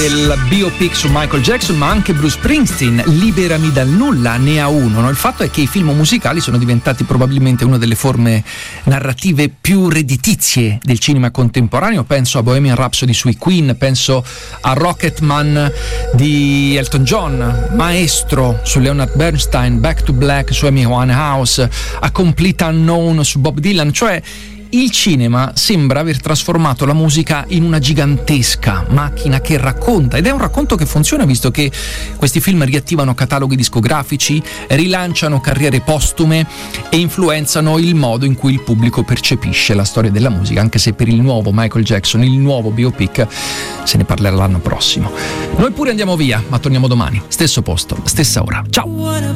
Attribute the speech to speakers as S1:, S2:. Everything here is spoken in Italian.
S1: del biopic su Michael Jackson, ma anche Bruce Springsteen, Liberami dal nulla, ne ha uno. No? Il fatto è che i film musicali sono diventati probabilmente una delle forme narrative più redditizie del cinema contemporaneo. Penso a Bohemian Rhapsody sui Queen, penso a Rocketman di Elton John, Maestro su Leonard Bernstein, Back to Black su Amy Winehouse, a Complete Unknown su Bob Dylan. Cioè il cinema sembra aver trasformato la musica in una gigantesca macchina che racconta, ed è un racconto che funziona, visto che questi film riattivano cataloghi discografici, rilanciano carriere postume e influenzano il modo in cui il pubblico percepisce la storia della musica, anche se per il nuovo Michael Jackson, il nuovo biopic, se ne parlerà l'anno prossimo. Noi pure andiamo via, ma torniamo domani, stesso posto, stessa ora. Ciao!